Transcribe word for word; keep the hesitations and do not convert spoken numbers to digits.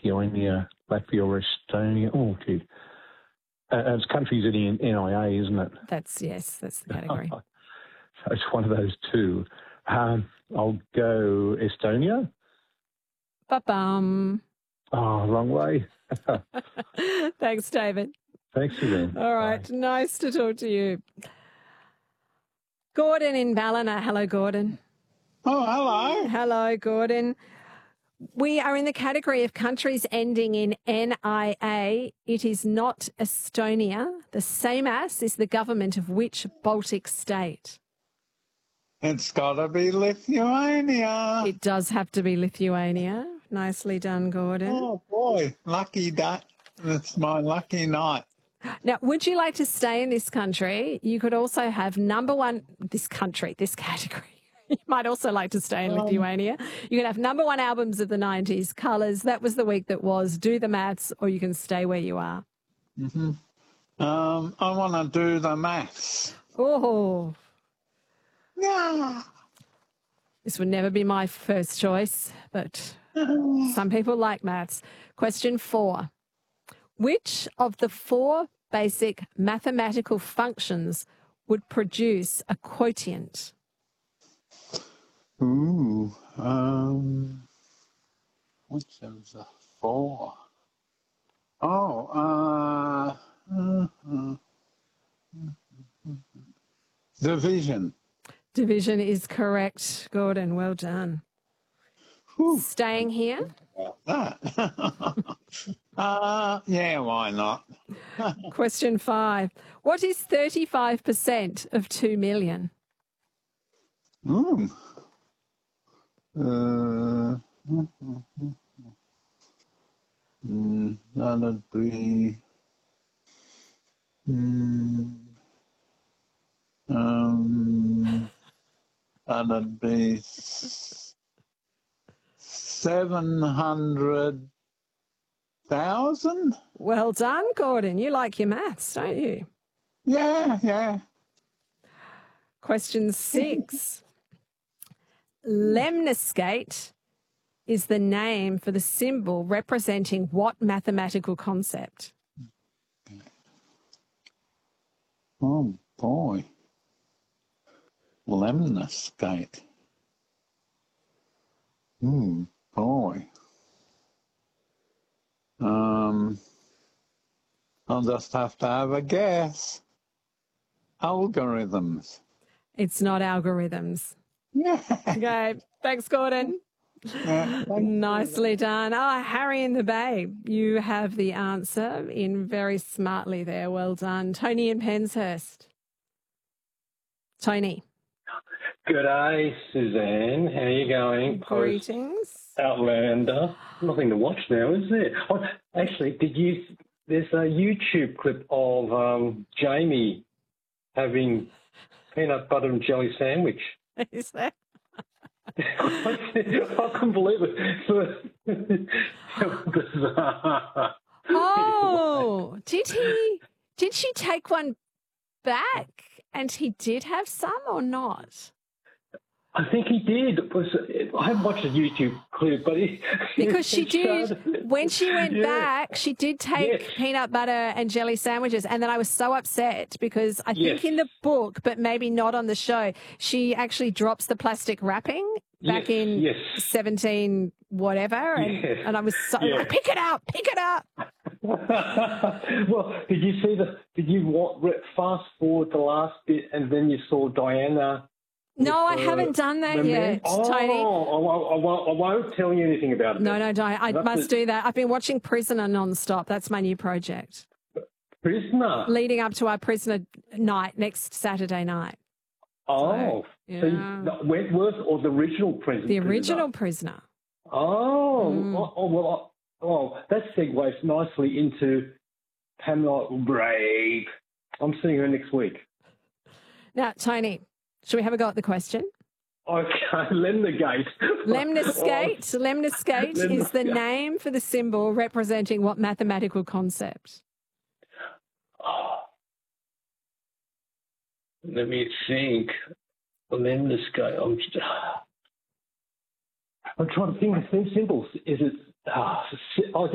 Lithuania, Latvia, or Estonia. Oh, gee. Uh, it's countries in the N I A, isn't it? That's, yes, that's the category. So it's one of those two. Um, I'll go Estonia. Ba-bum. Oh, wrong way. Thanks, David. Thanks, Suzanne. All right, Bye. nice to talk to you. Gordon in Ballina. Hello, Gordon. Oh, hello. Hello, Gordon. We are in the category of countries ending in N I A. It is not Estonia. The same as is the government of which Baltic state? It's got to be Lithuania. It does have to be Lithuania. Nicely done, Gordon. Oh, boy. Lucky that. It's my lucky night. Now, would you like to stay in this country? You could also have number one, this country, this category. You might also like to stay in Um, Lithuania. You can have number one albums of the nineties, Colours, That Was the Week That Was, Do the Maths, or you can stay where you are. Mm-hmm. Um, I want to do the maths. Oh, Yeah. this would never be my first choice, but some people like maths. Question four. Which of the four basic mathematical functions would produce a quotient? Ooh. Um, which of the four? Oh, uh, uh, uh, division. Division is correct, Gordon. Well done. Whew. Staying here? That. uh, yeah, why not? Question five. What is thirty-five percent of two million? Mm. Uh, mm, that'd be mm, um, that'd be seven hundred thousand. Well done, Gordon. You like your maths, don't you? Yeah, yeah. Question six. Lemniscate is the name for the symbol representing what mathematical concept? Oh boy, lemniscate. Hmm, boy. Um, I'll just have to have a guess. Algorithms. It's not algorithms. Yeah. Okay. Thanks, Gordon. Yeah, thank Nicely done. Oh, Harry in the Bay, you have the answer in very smartly there. Well done. Tony in Penshurst. Tony. Good day, Suzanne. How are you going? Greetings. Outlander. Nothing to watch now, is there? Oh, actually, did you? There's a YouTube clip of um, Jamie having peanut butter and jelly sandwich. Is that? I couldn't believe it. Bizarre. Oh, did he? Did she take one back? And he did have some or not? I think he did. It was, I haven't watched the YouTube clip, but he, because she it did started, when she went yeah. back, she did take yes. peanut butter and jelly sandwiches, and then I was so upset because I yes. think in the book, but maybe not on the show, she actually drops the plastic wrapping back yes. in yes. seventeen whatever, and, yes. and I was so yes. like, pick it up, pick it up. Well, did you see the? Did you want, fast forward the last bit, and then you saw Diana? No, I uh, haven't done that yet, oh, Tony. I, I, I, won't, I won't tell you anything about it. No, no, don't. I That's must it. do that. I've been watching Prisoner non-stop. That's my new project. Prisoner? Leading up to our Prisoner night next Saturday night. Oh, so, yeah. so you, Wentworth or the original Prisoner? The original Prisoner. Oh, mm. oh, oh, well, oh, that segues nicely into Pamela Brave. I'm seeing her next week. Now, Tony, should we have a go at the question? Okay, Lemniscate. Lemniscate. Lemniscate Lemniscate is the name for the symbol representing what mathematical concept? Oh. Let me think. Lemniscate. I'm, just, I'm trying to think of these symbols. Is it? Oh, oh